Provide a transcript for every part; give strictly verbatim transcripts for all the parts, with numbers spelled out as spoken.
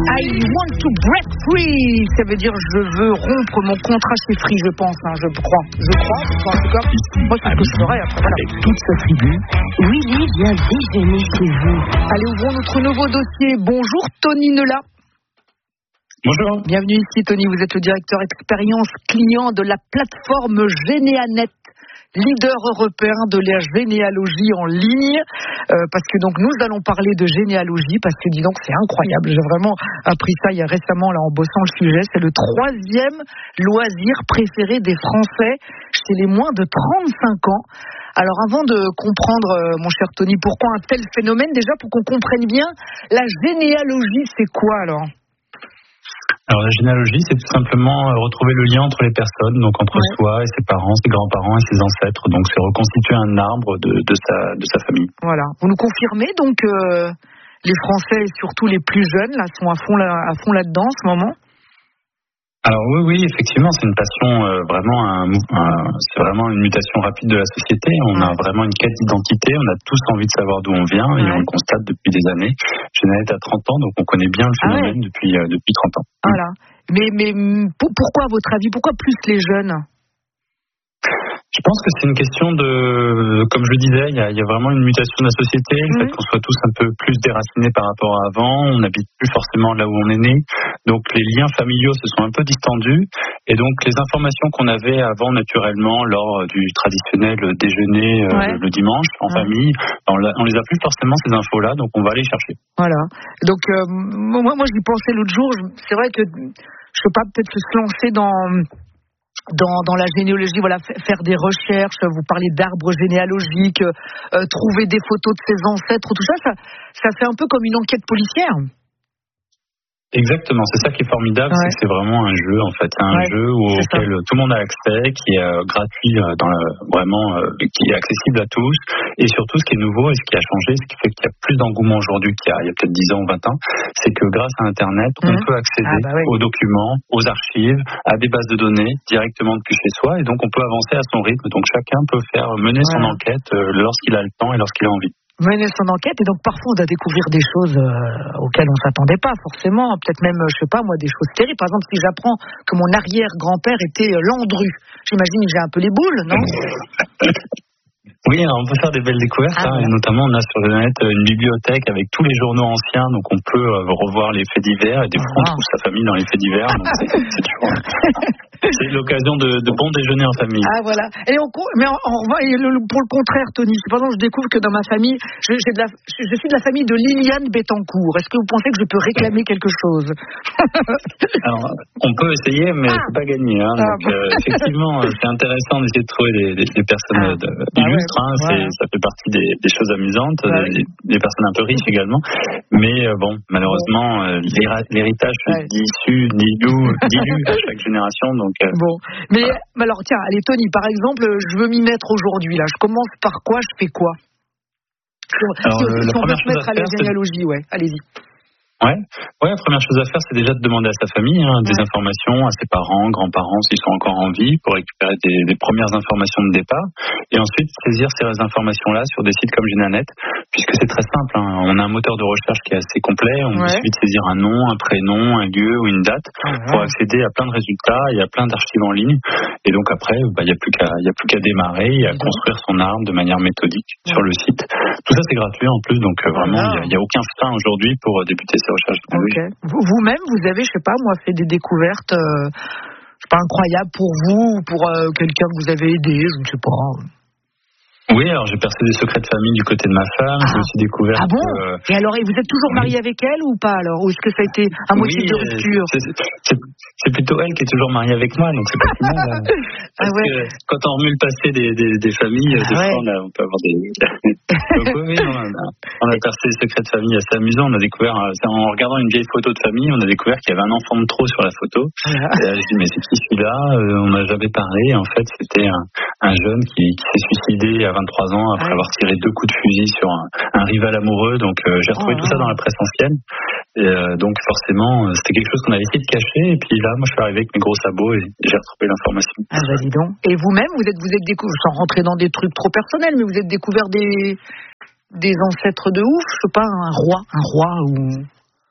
I want to break free. Ça veut dire je veux rompre mon contrat chez Free, je pense, hein, je crois. Je crois, en tout cas, moi c'est ce que je ferais après. Voilà. Avec toute sa tribu, Willy vient déjeuner chez vous. Allez, ouvrons notre nouveau dossier. Bonjour Tony Nela. Bonjour. Bienvenue ici Tony, vous êtes le directeur expérience client de la plateforme Généanet, leader européen de la généalogie en ligne, euh, parce que donc nous allons parler de généalogie, parce que dis donc c'est incroyable, j'ai vraiment appris ça il y a récemment là en bossant le sujet, c'est le troisième loisir préféré des Français chez les moins de trente-cinq ans. Alors avant de comprendre, euh, mon cher Tony, pourquoi un tel phénomène, déjà pour qu'on comprenne bien, la généalogie c'est quoi alors ? Alors la généalogie, c'est tout simplement retrouver le lien entre les personnes, donc entre ouais. soi et ses parents, ses grands-parents et ses ancêtres. Donc c'est reconstituer un arbre de, de, sa, de sa famille. Voilà. Vous nous confirmez donc euh, les Français, surtout les plus jeunes, là, sont à fond, là, à fond là-dedans en ce moment ? Alors oui, oui, effectivement, c'est une passion euh, vraiment, un, un, c'est vraiment une mutation rapide de la société. On ouais. a vraiment une quête d'identité. On a tous envie de savoir d'où on vient ouais. et on le constate depuis des années. Généanet a trente ans, donc on connaît bien le phénomène ah ouais. depuis euh, depuis trente ans. Voilà. Mais mais pour, pourquoi à votre avis, pourquoi plus les jeunes ? Je pense que c'est une question de, comme je le disais, il y a, il y a vraiment une mutation de la société, le mmh. fait qu'on soit tous un peu plus déracinés par rapport à avant, on n'habite plus forcément là où on est né, donc les liens familiaux se sont un peu distendus, et donc les informations qu'on avait avant naturellement lors du traditionnel déjeuner ouais. euh, le dimanche en ouais. famille, on, on les a plus forcément ces infos-là, donc on va les chercher. Voilà, donc euh, moi, moi j'y pensais l'autre jour, c'est vrai que je peux pas peut-être se lancer dans... Dans, dans la généalogie, voilà, faire des recherches, vous parlez d'arbres généalogiques, euh, trouver des photos de ses ancêtres, tout ça, ça, ça fait un peu comme une enquête policière. Exactement, c'est ça qui est formidable, ouais. c'est que c'est vraiment un jeu en fait, c'est un ouais, jeu où, auquel ça. tout le monde a accès, qui est euh, gratuit, euh, dans le, vraiment, euh, qui est accessible à tous, et surtout ce qui est nouveau et ce qui a changé, ce qui fait qu'il y a plus d'engouement aujourd'hui qu'il y a, il y a peut-être dix ans ou vingt ans, c'est que grâce à Internet, mmh. on peut accéder ah bah oui. aux documents, aux archives, à des bases de données directement depuis chez soi, et donc on peut avancer à son rythme, donc chacun peut faire mener voilà. son enquête euh, lorsqu'il a le temps et lorsqu'il a envie. Mener son enquête, et donc parfois on doit découvrir des choses euh, auxquelles on s'attendait pas forcément, peut-être même, je sais pas moi, des choses terribles. Par exemple, si j'apprends que mon arrière-grand-père était euh, Landru, j'imagine que j'ai un peu les boules, non ? Oui, alors on peut faire des belles découvertes, ah, hein, ouais. et notamment on a sur le net une bibliothèque avec tous les journaux anciens, donc on peut euh, revoir les faits divers, et des fois on trouve sa famille dans les faits divers, donc c'est, c'est toujours... C'est l'occasion de, de bons déjeuners en famille. Ah voilà. Et on, mais on, on va, pour le contraire, Tony, par exemple, je découvre que dans ma famille, je, j'ai de la, je suis de la famille de Liliane Bettencourt. Est-ce que vous pensez que je peux réclamer quelque chose ? Alors, on peut essayer, mais ah. c'est pas gagné. Hein, ah, donc, bon. euh, effectivement, c'est intéressant d'essayer de trouver des, des, des personnes ah. de, bah illustres. Ouais, hein, ouais. C'est, ça fait partie des, des choses amusantes, ouais. des, des personnes un peu riches également. Mais euh, bon, malheureusement, euh, l'héritage ouais. dilue, dilue, dilue à chaque génération. Donc bon, mais voilà. alors tiens, allez Tony, par exemple, je veux m'y mettre aujourd'hui là. Je commence par quoi ? Je fais quoi ? Alors, si, le, si on veut se mettre à la généalogie, ouais. Allez-y. Ouais. ouais, la première chose à faire, c'est déjà de demander à sa famille hein, des ouais. informations, à ses parents, grands-parents, s'ils sont encore en vie, pour récupérer des, des premières informations de départ, et ensuite saisir ces informations-là sur des sites comme Généanet, puisque c'est très simple. Hein. On a un moteur de recherche qui est assez complet, on ouais. suffit de saisir un nom, un prénom, un lieu ou une date ouais. pour accéder à plein de résultats et à plein d'archives en ligne. Et donc après, il bah, n'y a plus qu'à, y a plus qu'à démarrer et à ouais. construire son arbre de manière méthodique ouais. sur le site. Tout ça, c'est gratuit en plus, donc euh, vraiment, il n'y a, a aucun frein aujourd'hui pour euh, débuter ces recherches. Okay. Vous-même, vous avez, je sais pas, moi, fait des découvertes, euh, c'est pas incroyable pour vous ou pour euh, quelqu'un que vous avez aidé, je ne sais pas. Oui, alors j'ai percé des secrets de famille du côté de ma femme, ah. j'ai aussi découvert... Ah bon euh... Et alors, vous êtes toujours marié oui. avec elle ou pas alors ? Ou est-ce que ça a été un motif oui, de rupture ? c'est, c'est, c'est plutôt elle qui est toujours mariée avec moi, donc c'est pas si mal. Parce ah ouais. que quand on remue le passé des, des, des familles, ah des ouais. fois on, a, on peut avoir des... donc oui, on a, on a percé des secrets de famille assez amusants. On a découvert, en regardant une vieille photo de famille, on a découvert qu'il y avait un enfant de trop sur la photo. Ah. Et là, je dis, mais c'est qui celui-là ? euh, On n'a jamais parlé. Et en fait, c'était un, un jeune qui, qui s'est suicidé à vingt-trois ans après ah. avoir tiré deux coups de fusil sur un, un rival amoureux. Donc euh, j'ai retrouvé oh, tout ça dans la presse ancienne. Et, euh, donc forcément, c'était quelque chose qu'on avait essayé de cacher. Et puis là, moi, je suis arrivé avec mes gros sabots et j'ai retrouvé l'information. Ah bah dis donc. Et vous-même, vous êtes, vous êtes découvert, sans rentrer dans des trucs trop personnels, mais vous êtes découvert des, des ancêtres de ouf, je sais pas, un roi, un roi ou...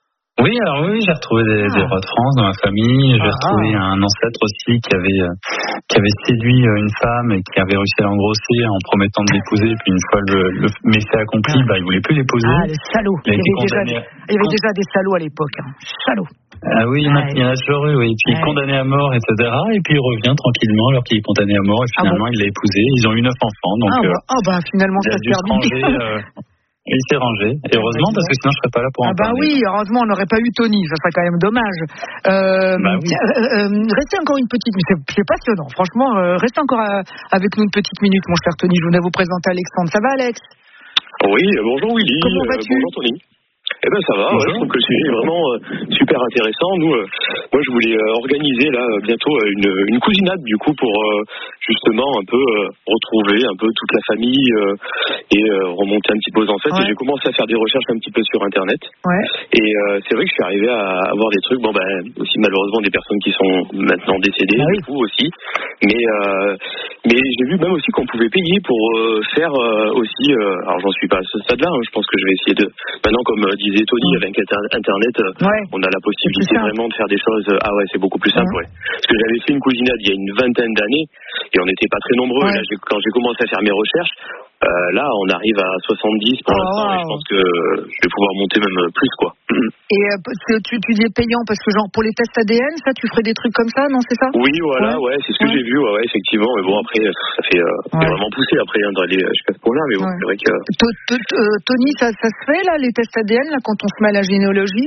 Oui, alors oui, j'ai retrouvé des, ah. des rois de France dans ma famille. J'ai ah. retrouvé un ancêtre aussi qui avait qui avait séduit une femme et qui avait réussi à l'engrosser en promettant de l'épouser. Puis une fois le, le méfait accompli, ah. bah il voulait plus l'épouser. Ah, le salaud. Il, il, y avait déjà, il y avait déjà des salauds à l'époque. Hein. Salaud. Ah oui, il y en a, il y en a toujours eu, oui. Et puis ouais. condamné à mort, et cetera. Et puis il revient tranquillement alors qu'il est condamné à mort. Et finalement, ah bon il l'a épousé. Ils ont eu neuf enfants. Donc, ah, bah, euh, oh bah finalement, ça s'est terminé. Il s'est rangé, et heureusement, parce que sinon je serais pas là pour en ah bah parler. oui, heureusement, on n'aurait pas eu Tony, ça serait quand même dommage. Euh, bah oui. euh, euh, restez encore une petite minute, c'est, c'est passionnant, franchement, euh, restez encore à, avec nous une petite minute, mon cher Tony, je voulais vous présenter Alexandre. Ça va, Alex? Oui, bonjour Willy. Comment vas-tu? euh, Bonjour Tony. Eh ben ça va, ouais, je trouve que le sujet est vraiment euh, super intéressant. Nous, euh, moi je voulais euh, organiser là euh, bientôt euh, une, une cousinade du coup pour euh, justement un peu euh, retrouver un peu toute la famille euh, et euh, remonter un petit peu aux ancêtres. Ouais. Et j'ai commencé à faire des recherches un petit peu sur internet. Ouais. Et euh, c'est vrai que je suis arrivé à avoir des trucs, bon ben aussi malheureusement des personnes qui sont maintenant décédées, ah oui. du coup aussi. Mais euh, mais j'ai vu même aussi qu'on pouvait payer pour euh, faire euh, aussi. Euh, alors j'en suis pas à ce stade-là. Hein, je pense que je vais essayer de maintenant comme euh, disait Tony, avec Internet, ouais. on a la possibilité vraiment de faire des choses. Ah ouais, c'est beaucoup plus simple, ouais. ouais. Parce que j'avais fait une cousinade il y a une vingtaine d'années et on n'était pas très nombreux. Ouais. Là, j'ai, quand j'ai commencé à faire mes recherches, euh, là, on arrive à soixante-dix pour oh, l'instant wow. et je pense que je vais pouvoir monter même plus, quoi. Et euh, tu, tu dis payant parce que genre pour les tests A D N, ça, tu ferais des trucs comme ça, non, c'est ça? Oui, voilà, ouais, ouais c'est ce que ouais. j'ai vu, ouais, ouais, effectivement. Mais bon, après, ça fait euh, ouais. vraiment poussé après hein, d'aller jusqu'à ce point-là, mais bon, ouais. c'est vrai que. Tony, ça, ça se fait là, les tests A D N, là, quand on se met à la généalogie?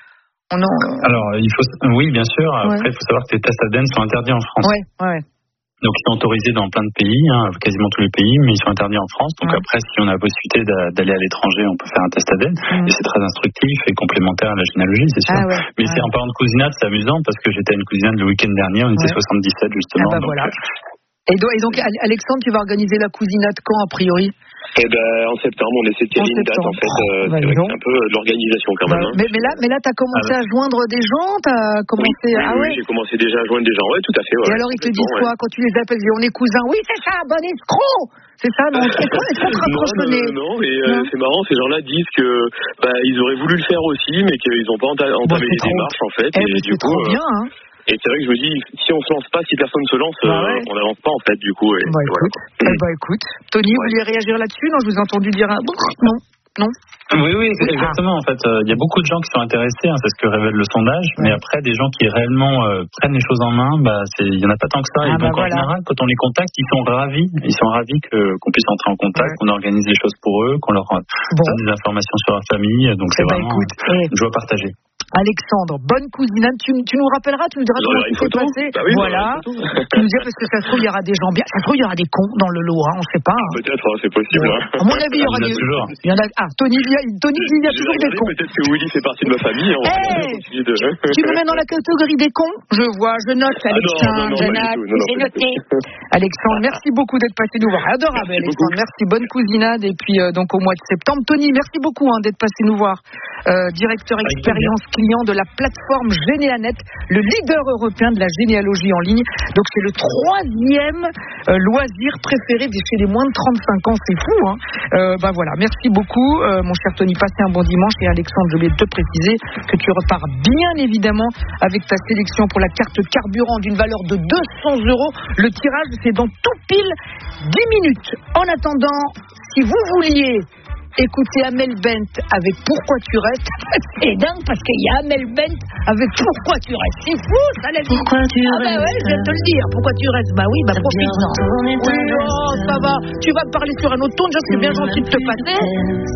On en... Alors, il faut, oui, bien sûr. Après, il ouais. faut savoir que les tests A D N sont interdits en France. Ouais, ouais. Donc ils sont autorisés dans plein de pays, hein, quasiment tous les pays, mais ils sont interdits en France. Donc ouais. après, si on a la possibilité d'aller à l'étranger, on peut faire un test A D N. Mmh. Et c'est très instructif et complémentaire à la généalogie, c'est sûr. Ah ouais, mais ouais. c'est en parlant de cousinade, c'est amusant parce que j'étais à une cousinade le week-end dernier, on était ouais. soixante-dix-sept justement. Ah bah donc, voilà. Et donc, et donc, Alexandre, tu vas organiser la cousinade quand, a priori? Eh ben, en septembre, on essaie de caler une date, en fait. Euh, bah, c'est, vrai que c'est un peu de l'organisation, quand même. Bah, hein. mais, mais là, mais là, t'as commencé ah, ouais. à joindre des gens, t'as commencé oui, à... Oui, ah oui, ouais. j'ai commencé déjà à joindre des gens, ouais, tout à fait. Ouais, et alors, ils te disent quoi, ouais. quand tu les appelles, on est cousins? Oui, c'est ça, bon escroc! C'est ça, non? Est-ce qu'on, est-ce qu'on te rapproche non, non, non, mais euh, c'est marrant, ces gens-là disent que, bah, ils auraient voulu le faire aussi, mais qu'ils n'ont pas entamé bon, les trop... démarches, en fait. Eh, et du c'est coup, trop euh, bien, hein. Et c'est vrai que je me dis, si on se lance pas, si personne se lance, bah ouais. euh, on n'avance pas en fait du coup. Et, bah, et écoute, voilà. eh bah écoute, Tony, ouais. vous vouliez réagir là-dessus? Non, je vous ai entendu dire un... non, non. Oui, oui, exactement. Ah. En fait, il euh, y a beaucoup de gens qui sont intéressés, hein, c'est ce que révèle le sondage. Ouais. Mais après, des gens qui réellement euh, prennent les choses en main, bah, il y en a pas tant que ça. Ah, et donc bah, en voilà. général, quand on les contacte, ils sont ravis. Ils sont ravis que qu'on puisse entrer en contact, ouais. qu'on organise les choses pour eux, qu'on leur bon. donne des informations sur leur famille. Donc c'est bah, vraiment écoute, une joie partagée. Alexandre, bonne cousinade. Tu, tu nous rappelleras, tu nous diras comment ça s'est passé. Bah oui, voilà. Tu nous diras parce que ça se trouve il y aura des gens bien. Ça se trouve il y aura des cons dans le lot, hein, on ne sait pas. Hein. Peut-être, hein, c'est possible. Ouais. Hein. À mon avis, il y aura des. Il y en a. Ah, Tony, Tony dit il y a toujours des cons. Peut-être que Willy fait partie de ma famille. On hey de... Tu me mets dans la catégorie des cons? Je vois, je note, Alexandre. Ah non, non, non, j'ai noté. Alexandre, merci beaucoup d'être passé nous voir. Adorable, merci Alexandre. Beaucoup. Merci, bonne cousinade. Et puis euh, donc au mois de septembre, Tony, merci beaucoup hein, d'être passé nous voir. Euh, directeur expérience client de la plateforme Généanet, le leader européen de la généalogie en ligne. Donc c'est le troisième euh, loisir préféré chez les moins de trente-cinq ans, c'est fou. Hein. Euh, bah voilà, merci beaucoup, euh, mon cher Tony. Passez un bon dimanche. Et Alexandre, je voulais te préciser que tu repars bien évidemment avec ta sélection pour la carte carburant d'une valeur de deux cents euros. Le tirage, c'est dans tout pile dix minutes. En attendant, si vous vouliez écoutez Amel Bent avec Pourquoi tu restes. C'est dingue parce qu'il y a Amel Bent avec Pourquoi tu restes. C'est fou, ça la vie. Pourquoi tu ah restes? bah ouais, je viens de te le dire. Pourquoi tu restes? Bah oui, bah profite-en. Oui, oh, ça va. Tu vas me parler sur un autre ton, déjà c'est bien gentil de te passer.